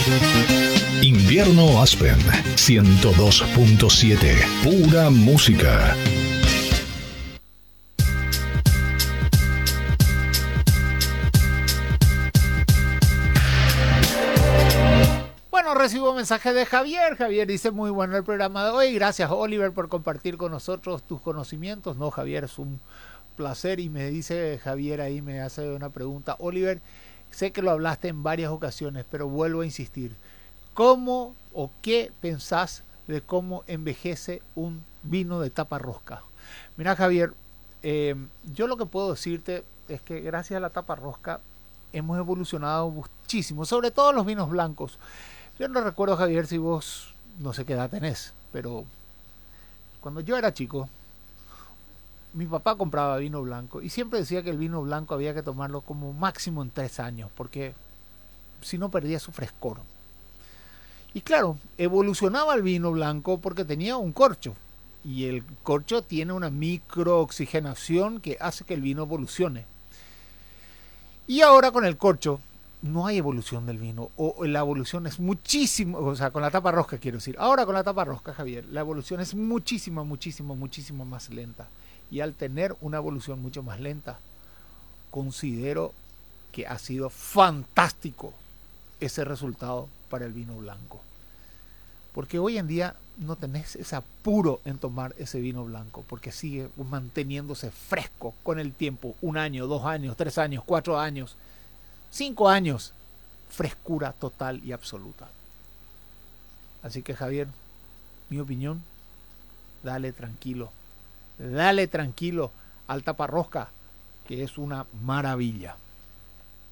Invierno Aspen 102.7. Pura música. Bueno, recibo un mensaje de Javier. Javier dice: muy bueno el programa de hoy. Gracias, Oliver, por compartir con nosotros tus conocimientos. No, Javier, es un placer. Y me dice Javier ahí, me hace una pregunta. Oliver, sé que lo hablaste en varias ocasiones, pero vuelvo a insistir. ¿Cómo o qué pensás de cómo envejece un vino de tapa rosca? Mira, Javier, yo lo que puedo decirte es que gracias a la tapa rosca hemos evolucionado muchísimo, sobre todo los vinos blancos. Yo no recuerdo, Javier, si vos, no sé qué edad tenés, pero cuando yo era chico, mi papá compraba vino blanco y siempre decía que el vino blanco había que tomarlo como máximo en 3 años, porque si no perdía su frescor. Y claro, evolucionaba el vino blanco porque tenía un corcho. Y el corcho tiene una microoxigenación que hace que el vino evolucione. Y ahora con el corcho no hay evolución del vino. O la evolución es muchísimo. O sea, con la tapa rosca quiero decir. Ahora con la tapa rosca, Javier, la evolución es muchísimo más lenta. Y al tener una evolución mucho más lenta, considero que ha sido fantástico ese resultado para el vino blanco. Porque hoy en día no tenés ese apuro en tomar ese vino blanco, porque sigue manteniéndose fresco con el tiempo. 1 año, 2 años, 3 años, 4 años, 5 años. Frescura total y absoluta. Así que, Javier, mi opinión, dale tranquilo al taparrosca, que es una maravilla.